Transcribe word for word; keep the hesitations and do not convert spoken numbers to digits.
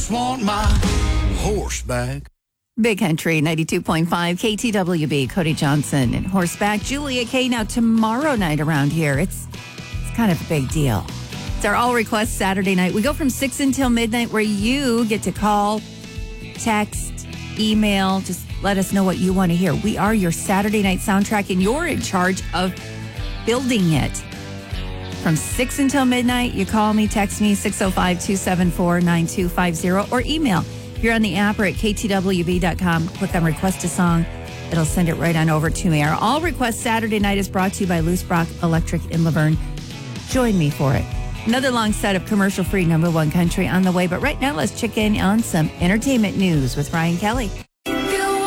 just want my horse back. Big Country ninety-two point five K T W B. Cody Johnson and Horseback. Julia K. Now tomorrow night around here. It's it's kind of a big deal. It's our all request Saturday night. We go from six until midnight where you get to call, text, email. Just let us know what you want to hear. We are your Saturday night soundtrack and you're in charge of building it. From six until midnight, you call me, text me, six oh five, two seven four, nine two five zero, or email. If you're on the app or at K T W B dot com, click on Request a Song. It'll send it right on over to me. Our All Request Saturday night is brought to you by Loose Brock Electric in Laverne. Join me for it. Another long set of commercial-free number one country on the way. But right now, let's check in on some entertainment news with Ryan Kelly.